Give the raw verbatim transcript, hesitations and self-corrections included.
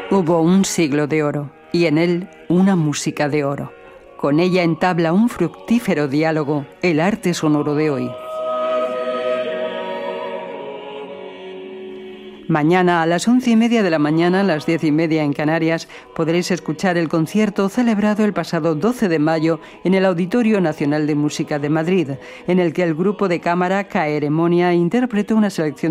Hubo un siglo de oro, y en él una música de oro. Con ella entabla un fructífero diálogo el arte sonoro de hoy. Mañana a las once y media de la mañana, a las diez y media en Canarias, podréis escuchar el concierto celebrado el pasado doce de mayo en el Auditorio Nacional de Música de Madrid, en el que el grupo de cámara Caeremonia interpretó una selección